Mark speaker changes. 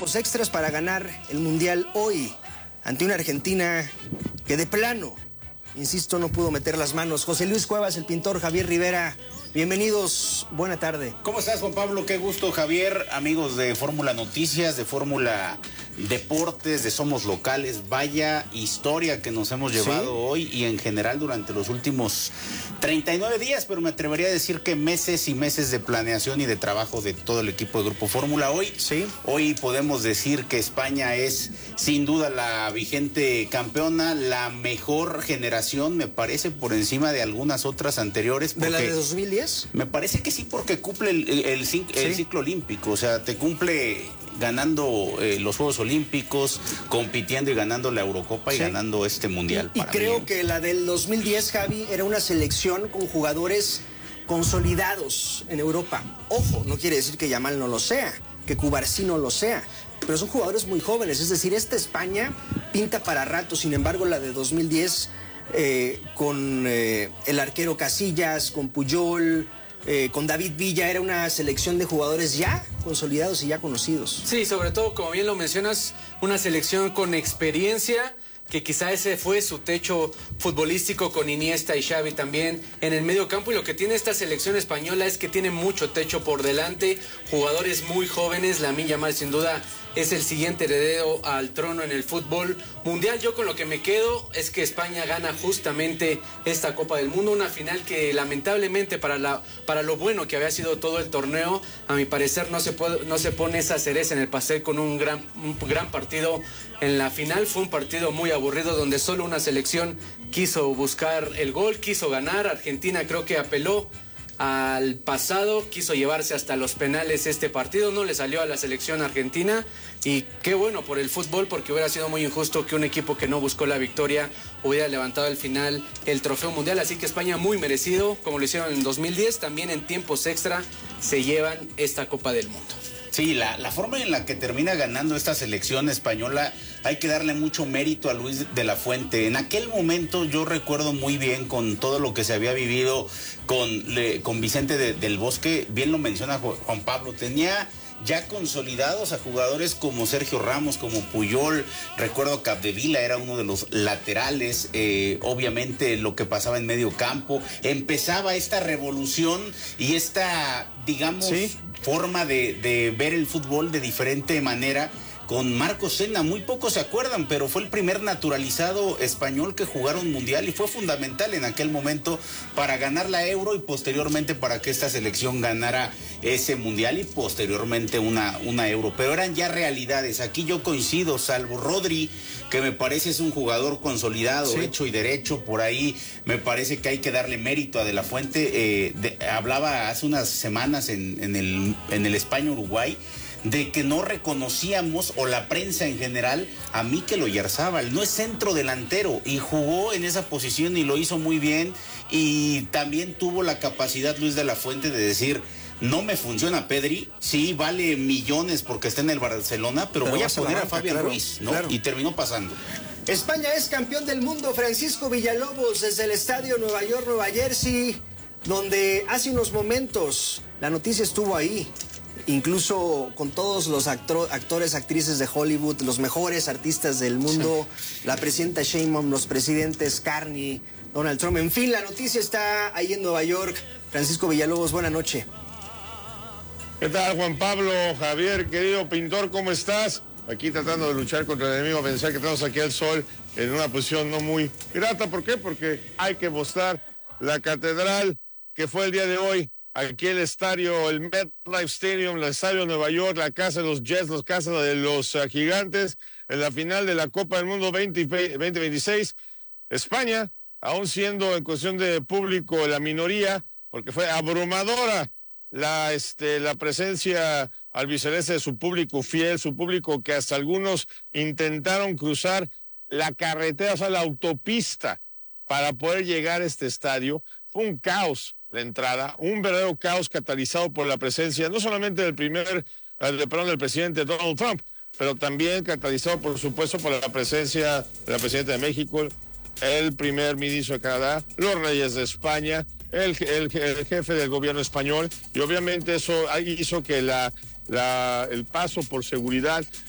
Speaker 1: tiempos extras para ganar el Mundial hoy ante una Argentina que de plano, insisto, no pudo meter las manos. José Luis Cuevas, el pintor, Javier Rivera, bienvenidos, buena tarde.
Speaker 2: ¿Cómo estás, Juan Pablo? Qué gusto, Javier, amigos de Fórmula Noticias, de Fórmula Deportes, de Somos Locales. Vaya historia que nos hemos llevado hoy y en general durante los últimos 39 días, pero me atrevería a decir que meses y meses de planeación y de trabajo de todo el equipo de Grupo Fórmula. Hoy podemos decir que España es sin duda la vigente campeona, la mejor generación, me parece, por encima de algunas otras anteriores.
Speaker 1: ¿De la de 2010?
Speaker 2: Me parece que sí, porque cumple el ciclo olímpico, o sea, te cumple ganando los Juegos Olímpicos, compitiendo y ganando la Eurocopa y ganando este Mundial.
Speaker 1: Y creo que la del 2010, Javi, era una selección con jugadores consolidados en Europa. Ojo, no quiere decir que Yamal no lo sea, que Cubarsí no lo sea, pero son jugadores muy jóvenes. Es decir, esta España pinta para rato. Sin embargo, la de 2010 con el arquero Casillas, con Puyol, con David Villa, era una selección de jugadores ya consolidados y ya conocidos.
Speaker 3: Sí, sobre todo, como bien lo mencionas, una selección con experiencia, que quizá ese fue su techo futbolístico, con Iniesta y Xavi también en el medio campo. Y lo que tiene esta selección española es que tiene mucho techo por delante, jugadores muy jóvenes. Lamine Yamal sin duda es el siguiente heredero al trono en el fútbol mundial. Yo con lo que me quedo es que España gana justamente esta Copa del Mundo, una final que lamentablemente para lo bueno que había sido todo el torneo, a mi parecer no se pone esa cereza en el pastel con un gran partido en la final. Fue un partido muy aburrido donde solo una selección quiso buscar el gol, quiso ganar. Argentina creo que apeló al pasado, quiso llevarse hasta los penales este partido, no le salió a la selección argentina, y qué bueno por el fútbol, porque hubiera sido muy injusto que un equipo que no buscó la victoria hubiera levantado al final el trofeo mundial. Así que España muy merecido, como lo hicieron en 2010, también en tiempos extra se llevan esta Copa del Mundo.
Speaker 2: Sí, la forma en la que termina ganando esta selección española, hay que darle mucho mérito a Luis de la Fuente. En aquel momento yo recuerdo muy bien, con todo lo que se había vivido con Vicente del Bosque, bien lo menciona Juan Pablo, tenía ya consolidados a jugadores como Sergio Ramos, como Puyol. Recuerdo Capdevila era uno de los laterales, obviamente lo que pasaba en medio campo. Empezaba esta revolución y esta, digamos, forma de ver el fútbol de diferente manera. Con Marcos Senna, muy pocos se acuerdan, pero fue el primer naturalizado español que jugaron mundial y fue fundamental en aquel momento para ganar la Euro y posteriormente para que esta selección ganara ese mundial y posteriormente una Euro. Pero eran ya realidades. Aquí yo coincido, salvo Rodri, que me parece es un jugador consolidado, hecho y derecho. Por ahí me parece que hay que darle mérito a De la Fuente. Hablaba hace unas semanas en el España-Uruguay de que no reconocíamos, o la prensa en general, a Mikel Oyarzábal. No es centro delantero y jugó en esa posición y lo hizo muy bien. Y también tuvo la capacidad Luis de la Fuente de decir: no me funciona Pedri, sí vale millones porque está en el Barcelona, pero voy a poner a Fabián Ruiz, ¿no? Y terminó pasando.
Speaker 1: España es campeón del mundo. Francisco Villalobos desde el estadio Nueva York, Nueva Jersey, donde hace unos momentos la noticia estuvo ahí. Incluso con todos los actores, actrices de Hollywood, los mejores artistas del mundo, la presidenta Sheinbaum, los presidentes Carney, Donald Trump, en fin, la noticia está ahí en Nueva York. Francisco Villalobos, buena noche.
Speaker 4: ¿Qué tal, Juan Pablo? Javier, querido pintor, ¿cómo estás? Aquí tratando de luchar contra el enemigo, pensar que tenemos aquí al sol en una posición no muy grata. ¿Por qué? Porque hay que mostrar la catedral que fue el día de hoy. Aquí el estadio, el MetLife Stadium, el estadio de Nueva York, la casa de los Jets, la casa de los Gigantes, en la final de la Copa del Mundo 2026. España, aún siendo en cuestión de público la minoría, porque fue abrumadora la presencia albiceleste de su público fiel, su público que hasta algunos intentaron cruzar la carretera, o sea, la autopista, para poder llegar a este estadio. Fue un caos la entrada, un verdadero caos catalizado por la presencia no solamente del presidente Donald Trump, pero también catalizado, por supuesto, por la presencia de la presidenta de México, el primer ministro de Canadá, los reyes de España, el jefe del gobierno español, y obviamente eso hizo que el paso por seguridad